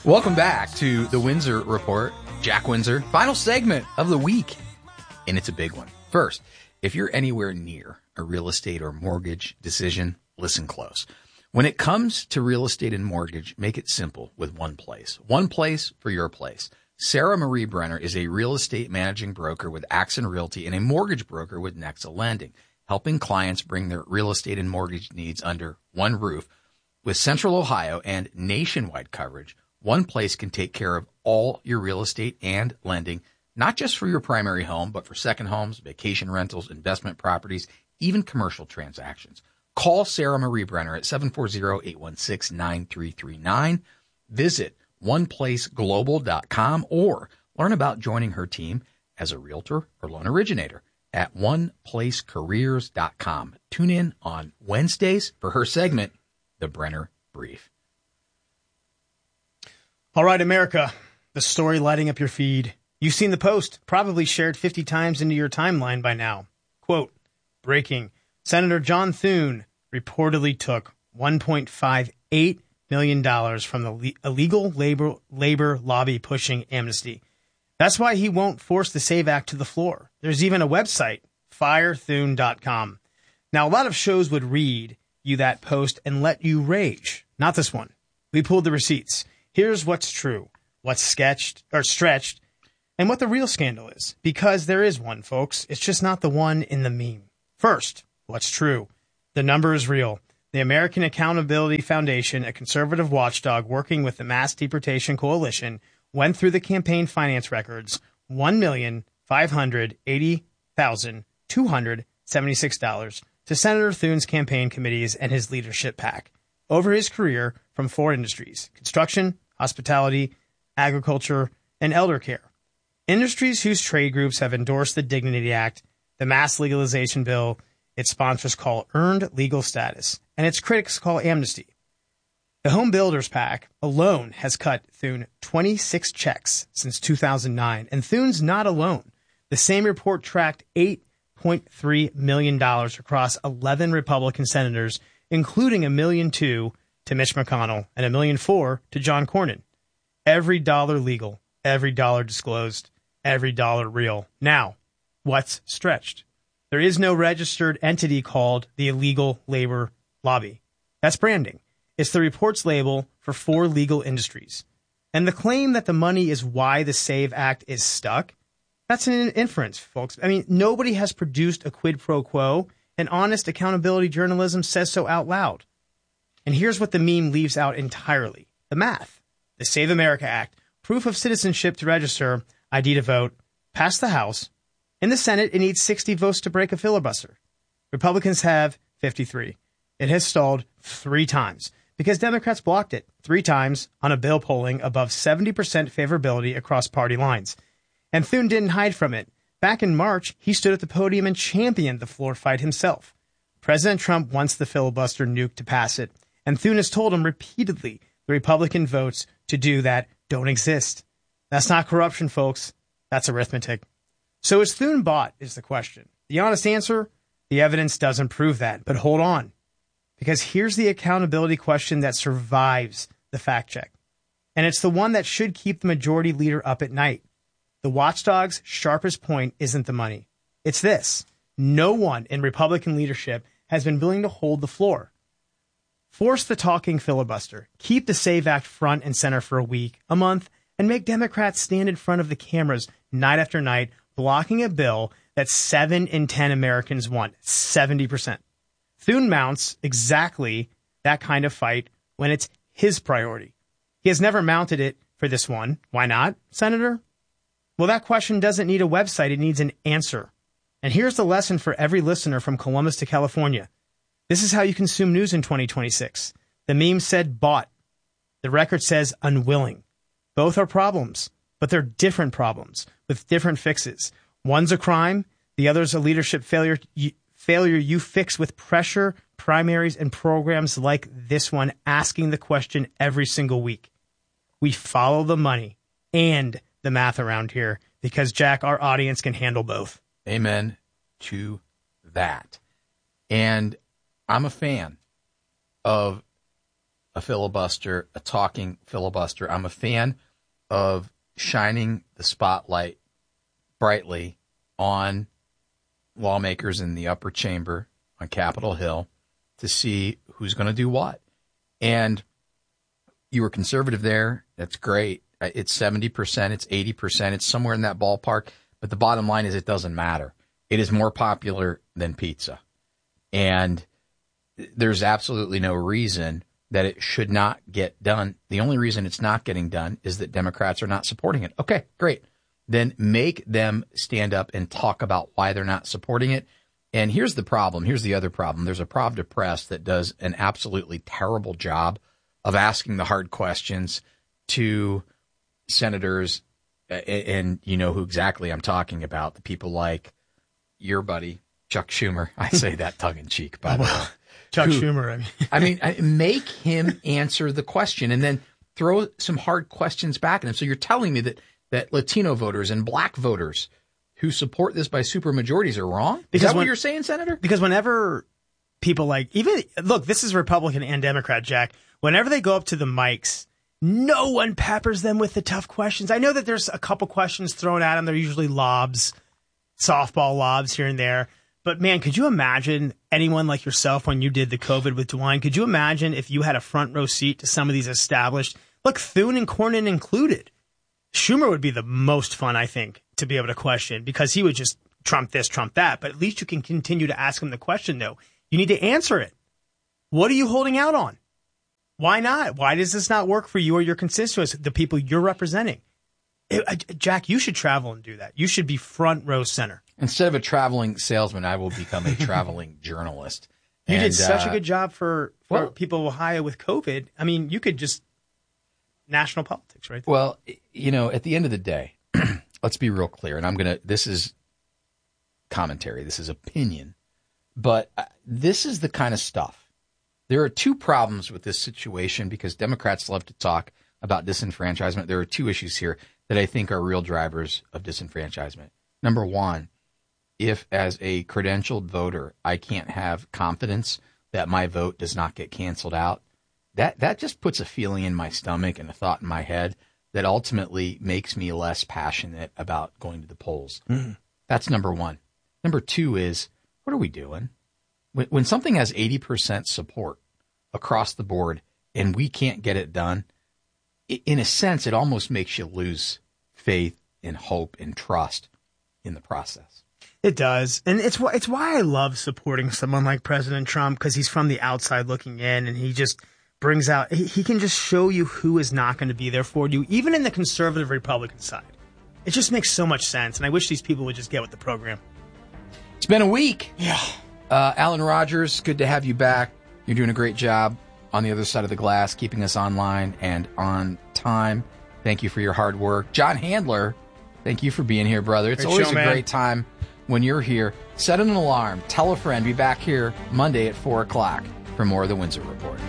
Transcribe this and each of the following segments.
Welcome back to the Windsor Report. Jack Windsor, final segment of the week. And it's a big one. First, if you're anywhere near a real estate or mortgage decision, listen close. When it comes to real estate and mortgage, make it simple with one place. One place for your place. Sarah Marie Brenner is a real estate managing broker with Axon Realty and a mortgage broker with Nexa Lending, helping clients bring their real estate and mortgage needs under one roof. With Central Ohio and nationwide coverage, one place can take care of all your real estate and lending, not just for your primary home, but for second homes, vacation rentals, investment properties, even commercial transactions. Call Sarah Marie Brenner at 740-816-9339. Visit oneplaceglobal.com or learn about joining her team as a realtor or loan originator at oneplacecareers.com. Tune in on Wednesdays for her segment, The Brenner Brief. All right, America, the story lighting up your feed. You've seen the post, probably shared 50 times into your timeline by now. Quote, breaking, Senator John Thune reportedly took $1.58 million from the illegal labor lobby pushing amnesty. That's why he won't force the SAVE Act to the floor. There's even a website, firethune.com. Now, a lot of shows would read you that post and let you rage. Not this one. We pulled the receipts. Here's what's true, what's stretched, and what the real scandal is. Because there is one, folks. It's just not the one in the meme. First, what's true? The number is real. The American Accountability Foundation, a conservative watchdog working with the Mass Deportation Coalition, went through the campaign finance records, $1,580,276 to Senator Thune's campaign committees and his leadership PAC over his career from four industries: construction, hospitality, agriculture, and elder care. Industries whose trade groups have endorsed the Dignity Act, the mass legalization bill its sponsors call earned legal status, and its critics call amnesty. The Home Builders PAC alone has cut Thune 26 checks since 2009, and Thune's not alone. The same report tracked $8.3 million across 11 Republican senators, including $1.2 million to Mitch McConnell and $1.4 million to John Cornyn. Every dollar legal, every dollar disclosed, every dollar real. Now, what's stretched? There is no registered entity called the Illegal Labor Lobby. That's branding. It's the report's label for four legal industries. And the claim that the money is why the SAVE Act is stuck, that's an inference, folks. I mean, nobody has produced a quid pro quo, and honest accountability journalism says so out loud. And here's what the meme leaves out entirely. The math. The Save America Act, proof of citizenship to register, ID to vote, passed the House. In the Senate, it needs 60 votes to break a filibuster. Republicans have 53. It has stalled 3 times because Democrats blocked it 3 times on a bill polling above 70% favorability across party lines. And Thune didn't hide from it. Back in March, he stood at the podium and championed the floor fight himself. President Trump wants the filibuster nuke to pass it, and Thune has told him repeatedly the Republican votes to do that don't exist. That's not corruption, folks. That's arithmetic. So is Thune bought, is the question. The honest answer, the evidence doesn't prove that. But hold on, because here's the accountability question that survives the fact check. And it's the one that should keep the majority leader up at night. The watchdog's sharpest point isn't the money. It's this. No one in Republican leadership has been willing to hold the floor. Force the talking filibuster. Keep the SAVE Act front and center for a week, a month, and make Democrats stand in front of the cameras night after night, blocking a bill that 7 in 10 Americans want, 70%. Thune mounts exactly that kind of fight when it's his priority. He has never mounted it for this one. Why not, Senator? Well, that question doesn't need a website. It needs an answer. And here's the lesson for every listener from Columbus to California. This is how you consume news in 2026. The meme said bought. The record says unwilling. Both are problems, but they're different problems with different fixes. One's a crime. The other's a leadership failure you fix with pressure, primaries, and programs like this one, asking the question every single week. We follow the money and the math around here because, Jack, our audience can handle both. Amen to that. And I'm a fan of a filibuster, a talking filibuster. I'm a fan of shining the spotlight brightly on lawmakers in the upper chamber on Capitol Hill to see who's going to do what. And you were conservative there. That's great. It's 70%. It's 80%. It's somewhere in that ballpark. But the bottom line is it doesn't matter. It is more popular than pizza. And there's absolutely no reason that it should not get done. The only reason it's not getting done is that Democrats are not supporting it. Okay, great. Then make them stand up and talk about why they're not supporting it. And here's the problem. Here's the other problem. There's a Pravda press that does an absolutely terrible job of asking the hard questions to senators. And you know who exactly I'm talking about. The people like your buddy, Chuck Schumer. I say that tongue in cheek, by the way. Chuck Schumer. I mean, make him answer the question and then throw some hard questions back at him. So you're telling me that Latino voters and black voters who support this by supermajorities are wrong? Is that what you're saying, Senator? Because whenever people look, this is Republican and Democrat, Jack. Whenever they go up to the mics, no one peppers them with the tough questions. I know that there's a couple questions thrown at them. They're usually lobs, softball lobs here and there. But, man, could you imagine anyone like yourself when you did the COVID with DeWine? Could you imagine if you had a front row seat to some of these established, look, Thune and Cornyn included? Schumer would be the most fun, I think, to be able to question because he would just trump this, trump that. But at least you can continue to ask him the question, though. You need to answer it. What are you holding out on? Why not? Why does this not work for you or your constituents, the people you're representing? Jack, you should travel and do that. You should be front row center. Instead of a traveling salesman, I will become a traveling journalist. You did such a good job for people of Ohio with COVID. I mean, you could just national politics right there. Well, you know, at the end of the day, let's be real clear. And this is commentary. This is opinion. But this is the kind of stuff. There are two problems with this situation because Democrats love to talk about disenfranchisement. There are two issues here that I think are real drivers of disenfranchisement. Number one, if as a credentialed voter, I can't have confidence that my vote does not get canceled out, that just puts a feeling in my stomach and a thought in my head that ultimately makes me less passionate about going to the polls. Mm-hmm. That's number one. Number two is, what are we doing? When something has 80% support across the board and we can't get it done, in a sense, it almost makes you lose faith and hope and trust in the process. It does. And it's why I love supporting someone like President Trump, because he's from the outside looking in and he just brings out, he can just show you who is not going to be there for you, even in the conservative Republican side. It just makes so much sense. And I wish these people would just get with the program. It's been a week. Yeah. Alan Rogers, good to have you back. You're doing a great job on the other side of the glass, keeping us online and on time. Thank you for your hard work. John Handler, thank you for being here, brother. It's always a great time when you're here. Set an alarm. Tell a friend. Be back here Monday at 4 o'clock for more of the Windsor Report.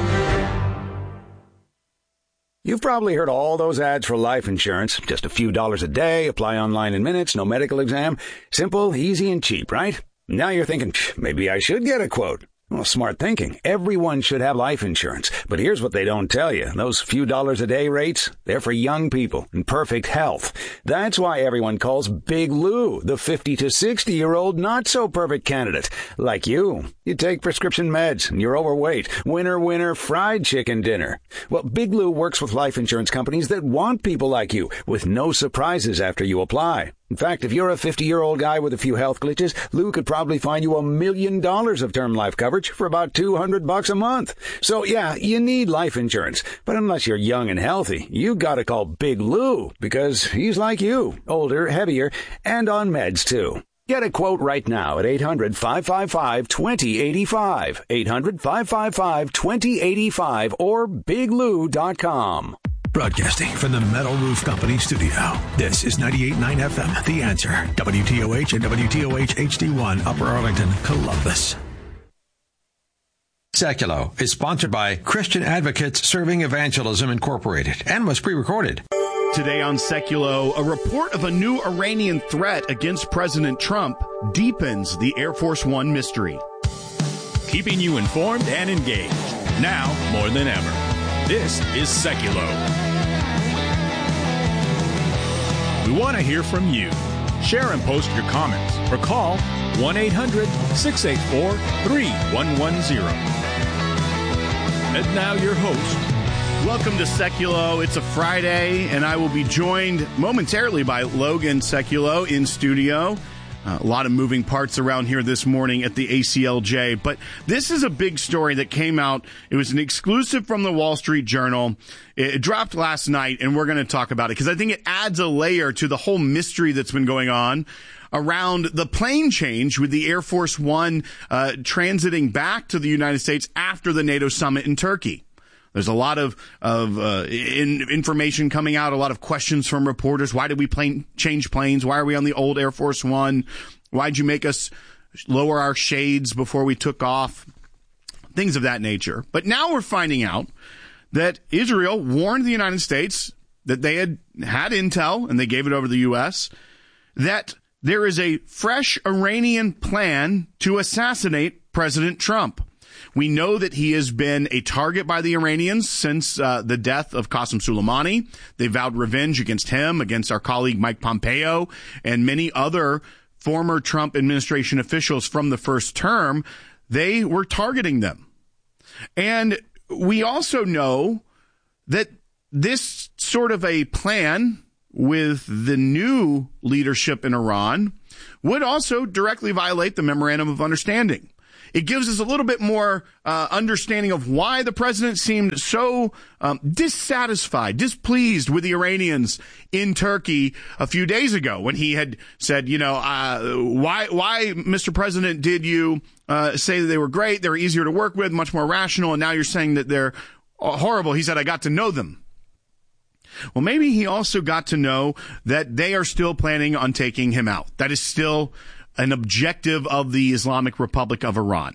You've probably heard all those ads for life insurance. Just a few dollars a day, apply online in minutes, no medical exam. Simple, easy, and cheap, right? Now you're thinking, maybe I should get a quote. Well, smart thinking. Everyone should have life insurance. But here's what they don't tell you. Those few dollars a day rates, they're for young people in perfect health. That's why everyone calls Big Lou the 50 to 60-year-old not-so-perfect candidate. Like you. You take prescription meds and you're overweight. Winner, fried chicken dinner. Well, Big Lou works with life insurance companies that want people like you with no surprises after you apply. In fact, if you're a 50-year-old guy with a few health glitches, Lou could probably find you $1 million of term life coverage for about $200 a month. So yeah, you need life insurance. But unless you're young and healthy, you gotta call Big Lou because he's like you, older, heavier, and on meds too. Get a quote right now at 800-555-2085, 800-555-2085, or biglou.com. Broadcasting from the Metal Roof Company studio. This is 98.9 FM, The Answer, WTOH and WTOH HD1, Upper Arlington, Columbus. Seculo is sponsored by Christian Advocates Serving Evangelism Incorporated and was pre-recorded. Today on Seculo, a report of a new Iranian threat against President Trump deepens the Air Force One mystery. Keeping you informed and engaged, now more than ever. This is Seculo. We want to hear from you. Share and post your comments or call 1-800-684-3110. And now your host. Welcome to Seculo. It's a Friday, and I will be joined momentarily by Logan Seculo in studio. A lot of moving parts around here this morning at the ACLJ, but this is a big story that came out. It was an exclusive from the Wall Street Journal. It dropped last night, and we're going to talk about it because I think it adds a layer to the whole mystery that's been going on around the plane change with the Air Force One transiting back to the United States after the NATO summit in Turkey. There's a lot of information coming out, a lot of questions from reporters. Why did we change planes? Why are we on the old Air Force One? Why'd you make us lower our shades before we took off? Things of that nature. But now we're finding out that Israel warned the United States that they had intel, and they gave it over to the U.S., that there is a fresh Iranian plan to assassinate President Trump. We know that he has been a target by the Iranians since the death of Qasem Soleimani. They vowed revenge against him, against our colleague Mike Pompeo, and many other former Trump administration officials from the first term. They were targeting them. And we also know that this sort of a plan with the new leadership in Iran would also directly violate the Memorandum of Understanding. It gives us a little bit more understanding of why the president seemed so dissatisfied, displeased with the Iranians in Turkey a few days ago when he had said, why, Mr. President, did you say that they were great, they were easier to work with, much more rational, and now you're saying that they're horrible. He said, I got to know them. Well, maybe he also got to know that they are still planning on taking him out. That is still an objective of the Islamic Republic of Iran.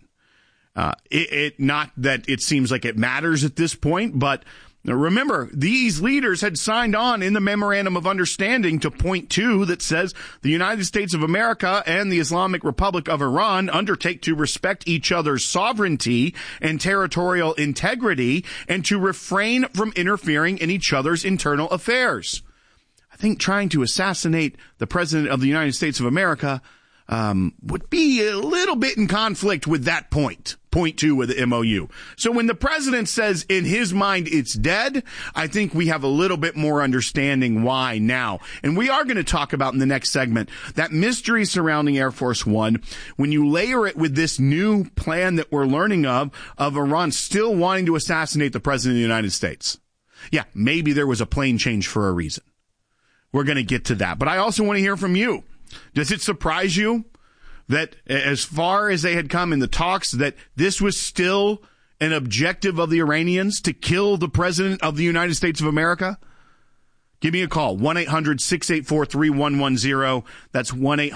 Not that it seems like it matters at this point, but remember, these leaders had signed on in the Memorandum of Understanding to point 2 that says the United States of America and the Islamic Republic of Iran undertake to respect each other's sovereignty and territorial integrity and to refrain from interfering in each other's internal affairs. I think trying to assassinate the President of the United States of America would be a little bit in conflict with that point 2 with the MOU. So when the president says in his mind it's dead, I think we have a little bit more understanding why now. And we are going to talk about in the next segment that mystery surrounding Air Force One. When you layer it with this new plan that we're learning of Iran still wanting to assassinate the president of the United States. Yeah, maybe there was a plane change for a reason. We're going to get to that. But I also want to hear from you. Does it surprise you that as far as they had come in the talks, that this was still an objective of the Iranians to kill the president of the United States of America? Give me a call, 1-800-684-3110. That's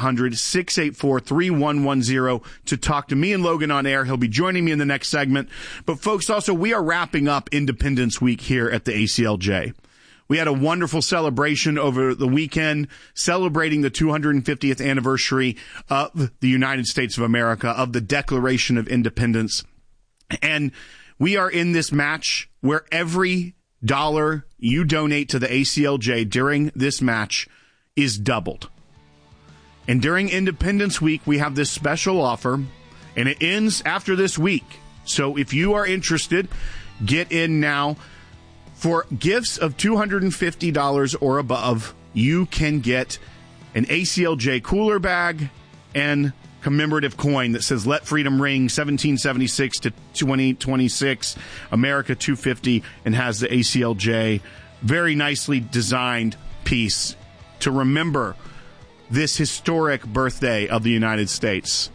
1-800-684-3110 to talk to me and Logan on air. He'll be joining me in the next segment. But folks, also, we are wrapping up Independence Week here at the ACLJ. We had a wonderful celebration over the weekend, celebrating the 250th anniversary of the United States of America, of the Declaration of Independence. And we are in this match where every dollar you donate to the ACLJ during this match is doubled. And during Independence Week, we have this special offer, and it ends after this week. So if you are interested, get in now. For gifts of $250 or above, you can get an ACLJ cooler bag and commemorative coin that says "Let Freedom Ring 1776 to 2026 America 250" and has the ACLJ very nicely designed piece to remember this historic birthday of the United States.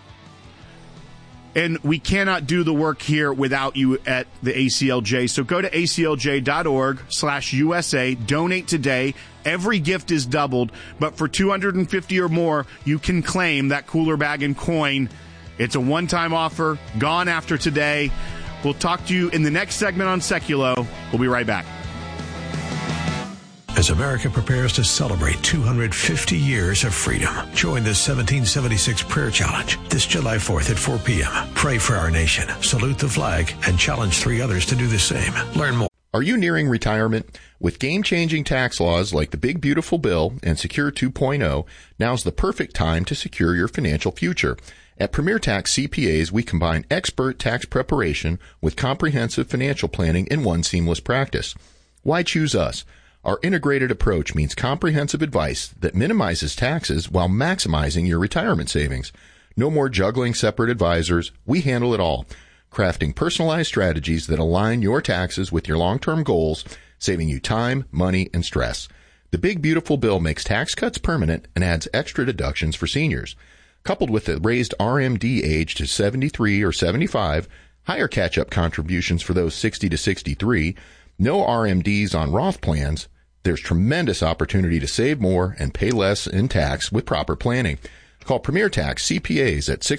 And we cannot do the work here without you at the ACLJ. So go to aclj.org/USA. Donate today. Every gift is doubled. But for $250 or more, you can claim that cooler bag and coin. It's a one-time offer. Gone after today. We'll talk to you in the next segment on Seculo. We'll be right back. as America prepares to celebrate 250 years of freedom. Join the 1776 Prayer Challenge this July 4th at 4 p.m. Pray for our nation, salute the flag, and challenge 3 others to do the same. Learn more. Are you nearing retirement? With game-changing tax laws like the Big Beautiful Bill and Secure 2.0, now's the perfect time to secure your financial future. At Premier Tax CPAs, we combine expert tax preparation with comprehensive financial planning in one seamless practice. Why choose us? Our integrated approach means comprehensive advice that minimizes taxes while maximizing your retirement savings. No more juggling separate advisors. We handle it all, crafting personalized strategies that align your taxes with your long-term goals, saving you time, money, and stress. The Big Beautiful Bill makes tax cuts permanent and adds extra deductions for seniors. Coupled with the raised RMD age to 73 or 75, higher catch-up contributions for those 60 to 63, no RMDs on Roth plans, there's tremendous opportunity to save more and pay less in tax with proper planning. Call Premier Tax CPAs at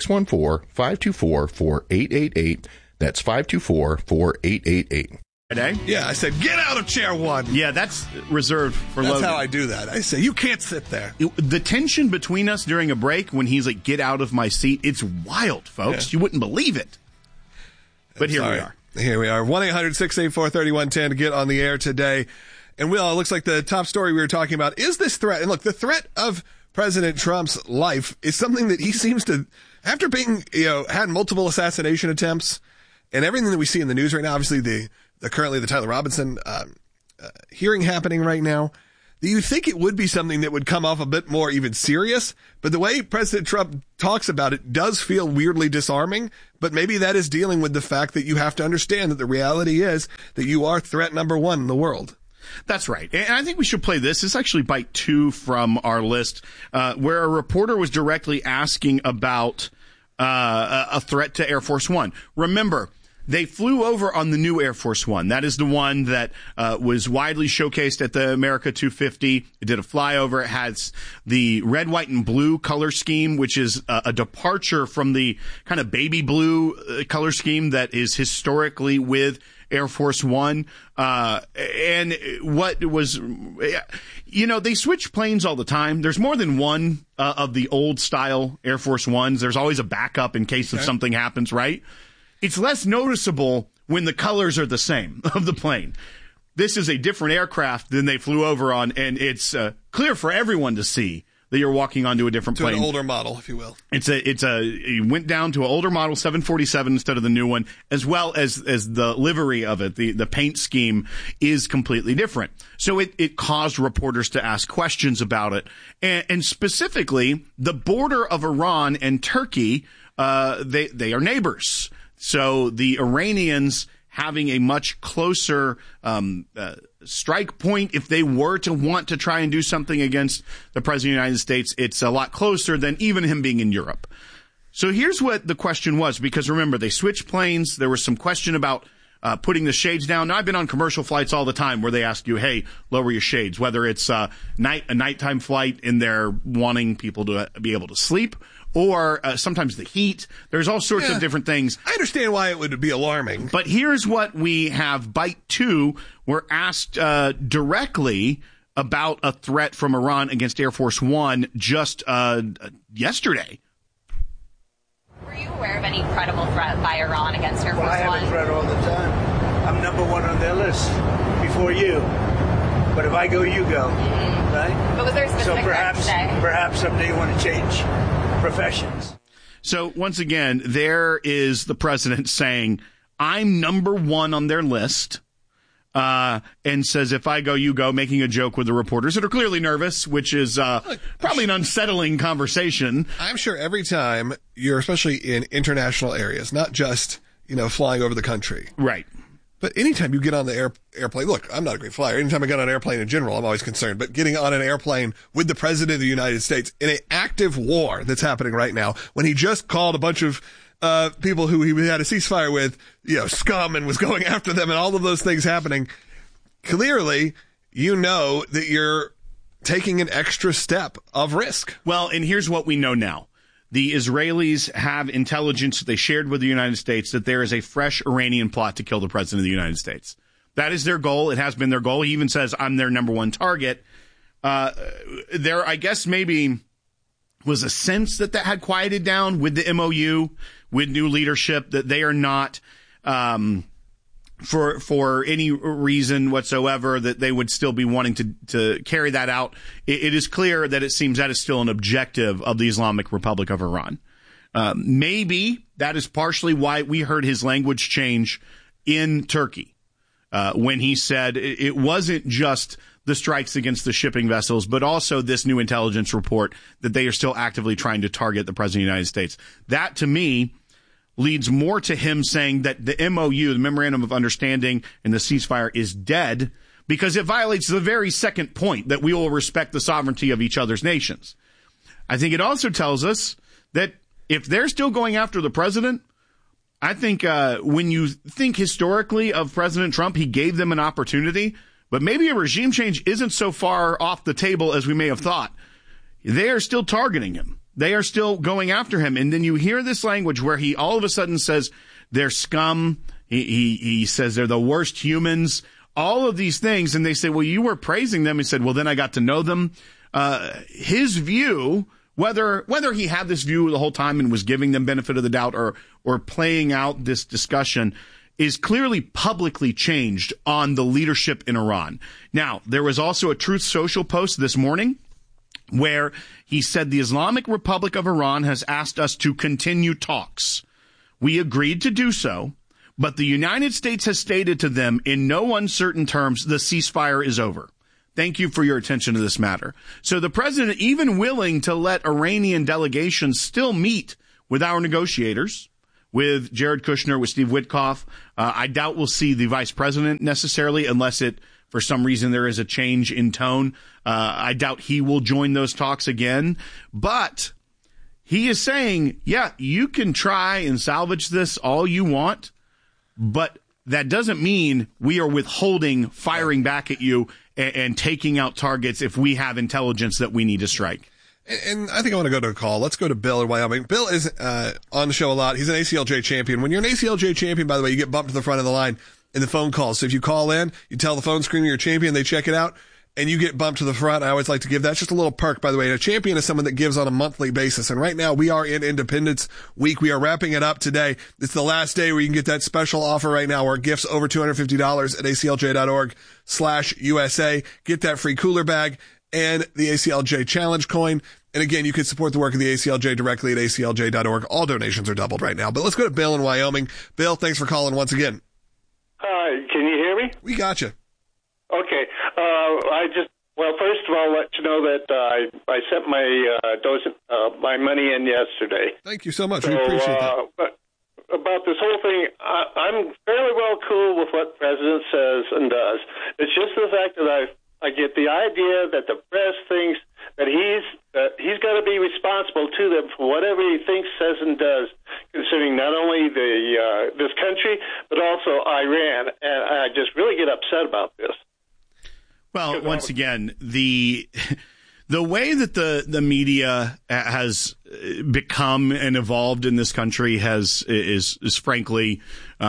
614-524-4888. That's 524-4888. Yeah, I said, get out of chair 1. Yeah, that's reserved for That's Logan. how I do that. I say, you can't sit there. The tension between us during a break when he's like, get out of my seat, it's wild, folks. Yeah. You wouldn't believe it. But here we are. Here we are. 1-800-684-3110 to get on the air today. And Will, it looks like the top story we were talking about is this threat. And look, the threat of President Trump's life is something that he seems to, after being, had multiple assassination attempts and everything that we see in the news right now, obviously currently the Tyler Robinson hearing happening right now, that you'd think it would be something that would come off a bit more even serious. But the way President Trump talks about it does feel weirdly disarming. But maybe that is dealing with the fact that you have to understand that the reality is that you are threat number 1 in the world. That's right. And I think we should play this. It's actually bite 2 from our list, where a reporter was directly asking about a threat to Air Force One. Remember, they flew over on the new Air Force One. That is the one that was widely showcased at the America 250. It did a flyover. It has the red, white, and blue color scheme, which is a departure from the kind of baby blue color scheme that is historically with Air Force One. And what was, they switch planes all the time. There's more than one of the old style Air Force Ones. There's always a backup in case if something happens, right? It's less noticeable when the colors are the same of the plane. This is a different aircraft than they flew over on, and it's clear for everyone to see that you're walking onto a different plane. To an older model, if you will. It went down to an older model 747 instead of the new one, as well as the livery of it. The paint scheme is completely different. So it caused reporters to ask questions about it. And specifically, the border of Iran and Turkey, they are neighbors. So the Iranians having a much closer strike point, if they were to want to try and do something against the President of the United States, it's a lot closer than even him being in Europe. So here's what the question was, because remember, they switched planes. There was some question about putting the shades down. Now, I've been on commercial flights all the time where they ask you, hey, lower your shades, whether it's a nighttime flight and they're wanting people to be able to sleep, or sometimes the heat. There's all sorts of different things. I understand why it would be alarming. But here's what we have. Bite 2, we're asked directly about a threat from Iran against Air Force One just yesterday. Were you aware of any credible threat by Iran against Air Force One? I have a threat all the time. I'm number 1 on their list before you. But if I go, you go. Mm-hmm. Right? But was there a specific threat today? Perhaps someday you want to change professions. So once again, there is the president saying, I'm number 1 on their list, and says, if I go, you go, making a joke with the reporters that are clearly nervous, which is probably an unsettling conversation. I'm sure every time you're, especially in international areas, not just, flying over the country. Right. But anytime you get on the airplane, look, I'm not a great flyer. Anytime I get on an airplane in general, I'm always concerned. But getting on an airplane with the President of the United States in an active war that's happening right now, when he just called a bunch of people who he had a ceasefire with, scum, and was going after them, and all of those things happening, clearly, that you're taking an extra step of risk. Well, and here's what we know now. The Israelis have intelligence that they shared with the United States that there is a fresh Iranian plot to kill the President of the United States. That is their goal. It has been their goal. He even says, I'm their number one target. There, I guess, maybe was a sense that had quieted down with the MOU, with new leadership, that they are not, for any reason whatsoever, that they would still be wanting to carry that out. It is clear that it seems that is still an objective of the Islamic Republic of Iran. Maybe that is partially why we heard his language change in Turkey, when he said it wasn't just the strikes against the shipping vessels, but also this new intelligence report that they are still actively trying to target the President of the United States. That, to me, leads more to him saying that the MOU, the Memorandum of Understanding, and the ceasefire is dead, because it violates the very second point, that we will respect the sovereignty of each other's nations. I think it also tells us that if they're still going after the president, I think when you think historically of President Trump, he gave them an opportunity, but maybe a regime change isn't so far off the table as we may have thought. They are still targeting him. They are still going after him. And then you hear this language where he all of a sudden says they're scum. He says they're the worst humans, all of these things. And they say, well, you were praising them. He said, well, then I got to know them. His view, whether he had this view the whole time and was giving them benefit of the doubt or playing out this discussion, is clearly publicly changed on the leadership in Iran. Now, there was also a Truth Social post this morning where he said the Islamic Republic of Iran has asked us to continue talks. We agreed to do so, but the United States has stated to them in no uncertain terms the ceasefire is over. Thank you for your attention to this matter. So the president even willing to let Iranian delegations still meet with our negotiators, with Jared Kushner, with Steve Witkoff. I doubt we'll see the vice president necessarily, unless for some reason there is a change in tone. I doubt he will join those talks again. But he is saying, yeah, you can try and salvage this all you want, but that doesn't mean we are withholding firing back at you and taking out targets if we have intelligence that we need to strike. And I think I want to go to a call. Let's go to Bill in Wyoming. Bill is on the show a lot. He's an ACLJ champion. When you're an ACLJ champion, by the way, you get bumped to the front of the line in the phone call. So if you call in, you tell the phone screen you're a champion, they check it out, and you get bumped to the front. I always like to give that. Just a little perk, by the way. And a champion is someone that gives on a monthly basis. And right now, we are in Independence Week. We are wrapping it up today. It's the last day where you can get that special offer right now where gifts over $250 at aclj.org/USA. Get that free cooler bag and the ACLJ Challenge coin. And again, you can support the work of the ACLJ directly at aclj.org. All donations are doubled right now. But let's go to Bill in Wyoming. Bill, thanks for calling once again. Hi, can you hear me? We got you. Okay. First of all, let you know that I sent my money in yesterday. Thank you so much. We appreciate that. But about this whole thing, I'm fairly well cool with what the president says and does. It's just the fact that I get the idea that the press thinks that he's got to be responsible to them for whatever he thinks, says, and does, considering not only this country but also Iran. And I just really get upset about this. Well, once again, the way that the media has become and evolved in this country is frankly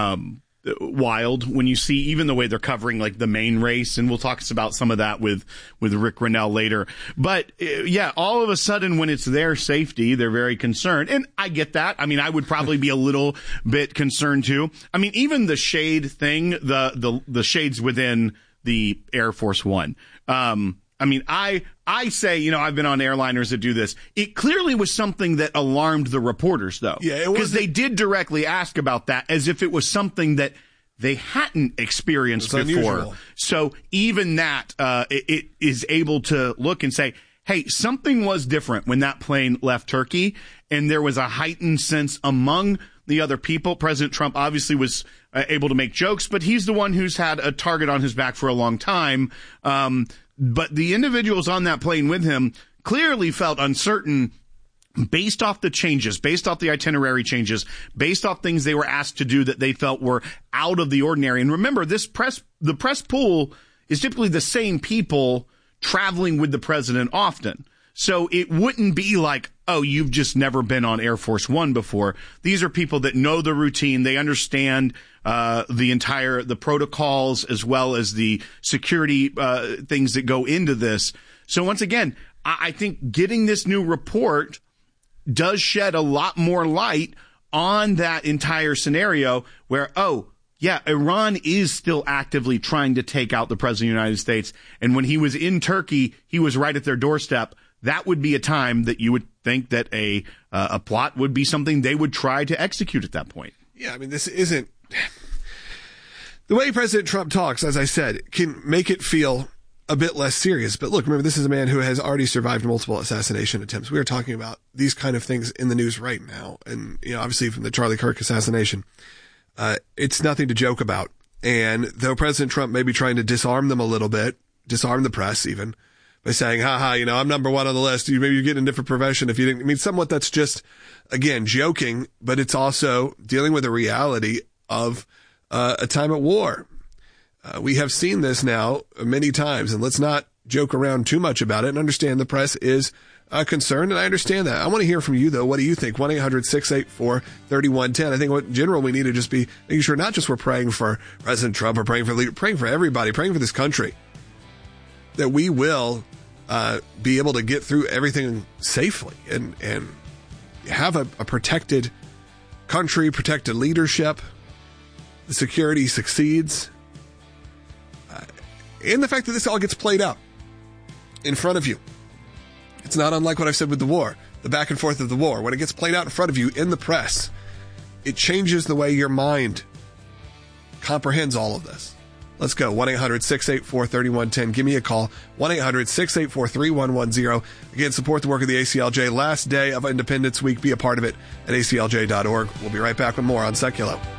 wild. When you see even the way they're covering like the main race, and we'll talk about some of that with Rick Grinnell later. But yeah, all of a sudden when it's their safety, they're very concerned, and I get that. I mean, I would probably be a little bit concerned too. I mean, even the shade thing, the shades within the Air Force One. I mean, I say, I've been on airliners that do this. It clearly was something that alarmed the reporters, though. Yeah, because they did directly ask about that as if it was something that they hadn't experienced before. Unusual. So even that, it is able to look and say, hey, something was different when that plane left Turkey, and there was a heightened sense among the other people. President Trump obviously was able to make jokes, but he's the one who's had a target on his back for a long time. But the individuals on that plane with him clearly felt uncertain based off the changes, based off the itinerary changes, based off things they were asked to do that they felt were out of the ordinary. And remember, the press pool is typically the same people traveling with the president often. So it wouldn't be like, oh, you've just never been on Air Force One before. These are people that know the routine. They understand the protocols as well as the security things that go into this. So once again, I think getting this new report does shed a lot more light on that entire scenario where, oh, yeah, Iran is still actively trying to take out the president of the United States. And when he was in Turkey, he was right at their doorstep. That would be a time that you would think that a plot would be something they would try to execute at that point. Yeah, I mean, this isn't... The way President Trump talks, as I said, can make it feel a bit less serious. But look, remember, this is a man who has already survived multiple assassination attempts. We are talking about these kind of things in the news right now. And, obviously from the Charlie Kirk assassination, it's nothing to joke about. And though President Trump may be trying to disarm them a little bit, disarm the press even, by saying, I'm number one on the list. Maybe you get in a different profession if you didn't. I mean, somewhat that's just, again, joking, but it's also dealing with the reality of a time at war. We have seen this now many times, and let's not joke around too much about it and understand the press is concerned, and I understand that. I want to hear from you, though. What do you think? 1-800-684-3110. I think in general we need to just be making sure not just we're praying for President Trump or praying for everybody, praying for this country, that we will be able to get through everything safely and have a protected country, protected leadership, the security succeeds, and the fact that this all gets played out in front of you. It's not unlike what I've said with the war, the back and forth of the war. When it gets played out in front of you in the press, it changes the way your mind comprehends all of this. Let's go. 1-800-684-3110. Give me a call. 1-800-684-3110. Again, support the work of the ACLJ. Last day of Independence Week. Be a part of it at aclj.org. We'll be right back with more on Seculo.